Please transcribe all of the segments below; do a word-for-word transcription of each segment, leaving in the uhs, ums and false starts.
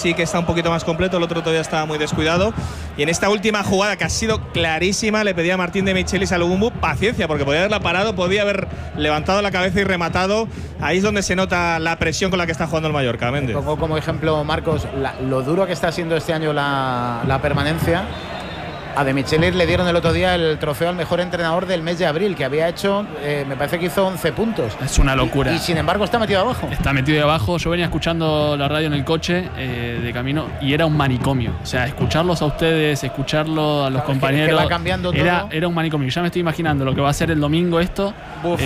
sí que está un poquito más completo, el otro todavía estaba muy descuidado. Y en esta última jugada, que ha sido clarísima, le pedía a Martín de Michelis a Lugumbu paciencia, porque podía haberla parado, podía haber levantado la cabeza y rematado. Ahí es donde se nota la presión con la que está jugando el Mallorca, Méndez. Pongo como ejemplo, Marcos, la, lo duro que está siendo este año la, la permanencia. A De Michelis le dieron el otro día el trofeo al mejor entrenador del mes de abril, que había hecho, eh, me parece que hizo once puntos. Es una locura. Y, y sin embargo está metido abajo. Está metido ahí abajo. Yo venía escuchando la radio en el coche eh, de camino y era un manicomio. O sea, escucharlos a ustedes, escucharlo a los claro, compañeros. Que, que va cambiando era, todo. Era un manicomio. Ya me estoy imaginando lo que va a ser el domingo esto.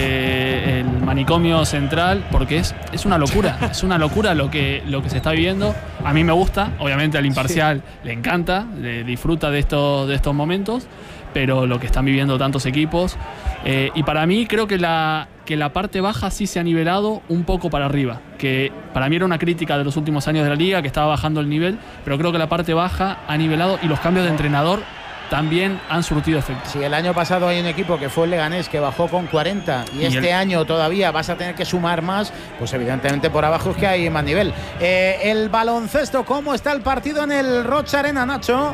Eh, el manicomio central, porque es, es una locura. Es una locura lo que, lo que se está viviendo. A mí me gusta. Obviamente al imparcial sí. le encanta, le disfruta de estos, de estos momentos. Pero lo que están viviendo tantos equipos. Eh, y para mí creo que la, que la parte baja sí se ha nivelado un poco para arriba. Que para mí era una crítica de los últimos años de la liga, que estaba bajando el nivel. Pero creo que la parte baja ha nivelado y los cambios de entrenador también han surtido efecto. Si el año pasado hay un equipo que fue el Leganés que bajó con cuarenta y, y este el... año todavía vas a tener que sumar más, pues evidentemente por abajo es que hay más nivel. Eh, el baloncesto, ¿cómo está el partido en el Rocha Arena, Nacho?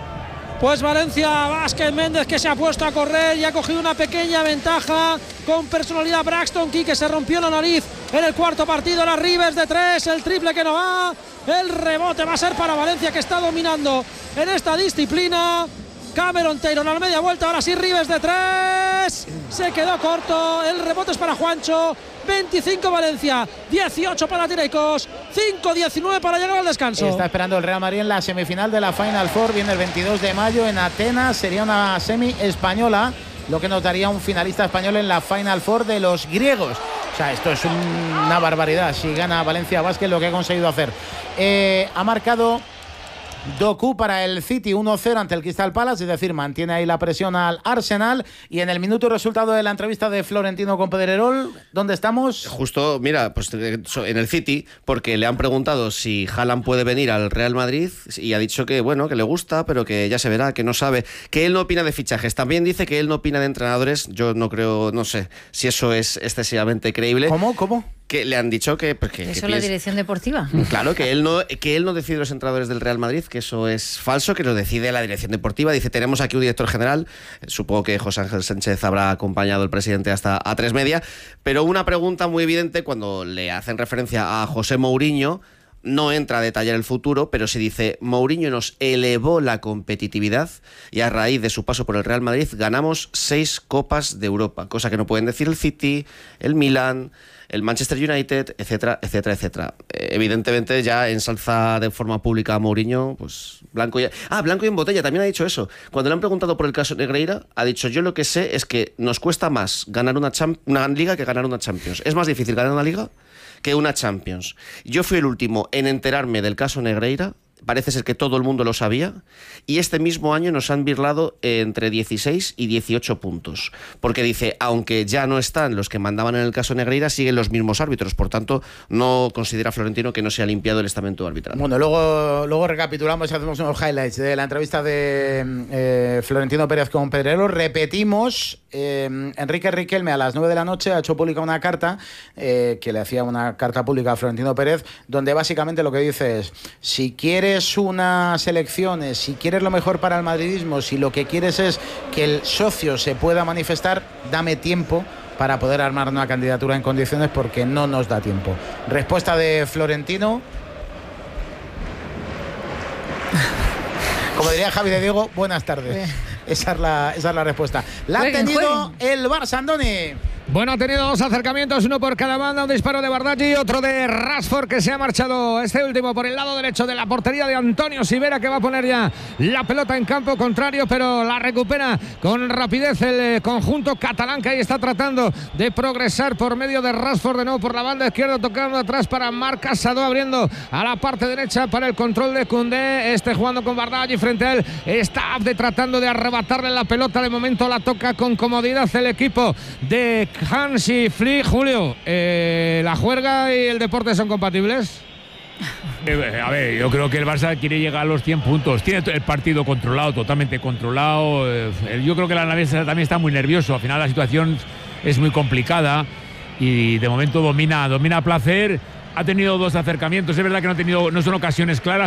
Pues Valencia Vázquez Méndez, que se ha puesto a correr y ha cogido una pequeña ventaja con personalidad. Braxton Key, que se rompió la nariz en el cuarto partido. Las Rivers de tres, el triple que no va. El rebote va a ser para Valencia, que está dominando en esta disciplina. Cameron Taylor a la media vuelta, ahora sí Rivers de tres. Se quedó corto, el rebote es para Juancho. veinticinco Valencia, dieciocho para Tireicos, cinco diecinueve para llegar al descanso. Está esperando el Real Madrid en la semifinal de la Final Four, viene el veintidós de mayo en Atenas, sería una semi española, lo que nos daría un finalista español en la Final Four de los griegos. O sea, esto es un, una barbaridad si gana Valencia Basket lo que ha conseguido hacer. Eh, ha marcado Doku para el City uno cero ante el Crystal Palace, es decir, mantiene ahí la presión al Arsenal. Y en el minuto resultado de la entrevista de Florentino con Pedrerol, ¿dónde estamos? Justo, mira, pues en el City, porque le han preguntado si Haaland puede venir al Real Madrid y ha dicho que, bueno, que le gusta, pero que ya se verá, que no sabe, que él no opina de fichajes. También dice que él no opina de entrenadores. Yo no creo, no sé si eso es excesivamente creíble. ¿Cómo? ¿Cómo? Que le han dicho que... Pues, que ¿Eso que es la piensa, dirección deportiva? Claro, que él, no, que él no decide los entrenadores del Real Madrid, que eso es falso, que lo decide la dirección deportiva. Dice, tenemos aquí un director general, supongo que José Ángel Sánchez habrá acompañado al presidente hasta A tres Media, pero una pregunta muy evidente cuando le hacen referencia a José Mourinho. No entra a detallar el futuro, pero se dice, Mourinho nos elevó la competitividad y a raíz de su paso por el Real Madrid ganamos seis Copas de Europa, cosa que no pueden decir el City, el Milan, el Manchester United, etcétera, etcétera, etcétera. Eh, evidentemente ya ensalza de forma pública a Mourinho, pues blanco y... Ah, blanco y en botella, también ha dicho eso. Cuando le han preguntado por el caso Negreira, ha dicho, yo lo que sé es que nos cuesta más ganar una, champ- una liga que ganar una Champions. Es más difícil ganar una liga que una Champions. Yo fui el último en enterarme del caso Negreira, parece ser que todo el mundo lo sabía, y este mismo año nos han birlado entre dieciséis y dieciocho puntos, porque dice, aunque ya no están los que mandaban en el caso Negreira, siguen los mismos árbitros, por tanto no considera Florentino que no se ha limpiado el estamento arbitral. Bueno, luego, luego recapitulamos y hacemos unos highlights de la entrevista de eh, Florentino Pérez con Pedrero. Repetimos, eh, Enrique Riquelme a las nueve de la noche ha hecho pública una carta eh, que le hacía una carta pública a Florentino Pérez, donde básicamente lo que dice es, si quieres unas elecciones, si quieres lo mejor para el madridismo, si lo que quieres es que el socio se pueda manifestar, dame tiempo para poder armar una candidatura en condiciones, porque no nos da tiempo. Respuesta de Florentino. Como diría Javi de Diego, buenas tardes. Esa es la, esa es la respuesta. La ha tenido el Barça, Andoni. Bueno, ha tenido dos acercamientos, uno por cada banda, un disparo de Bardaggi y otro de Rashford, que se ha marchado este último por el lado derecho de la portería de Antonio Sivera, que va a poner ya la pelota en campo contrario, pero la recupera con rapidez el conjunto catalán, que ahí está tratando de progresar por medio de Rashford, de nuevo por la banda izquierda, tocando atrás para Marc Casado, abriendo a la parte derecha para el control de Koundé, este jugando con Bardaggi frente a él, está Abde tratando de arrebatarle la pelota, de momento la toca con comodidad el equipo de Hansi Flick. Julio, eh, ¿la juerga y el deporte son compatibles? Eh, a ver, yo creo que el Barça quiere llegar a los cien puntos. Tiene el partido controlado, totalmente controlado. Eh, yo creo que el Alavés también está muy nervioso. Al final la situación es muy complicada y de momento domina, domina a placer. Ha tenido dos acercamientos. Es verdad que no ha tenido, no son ocasiones claras.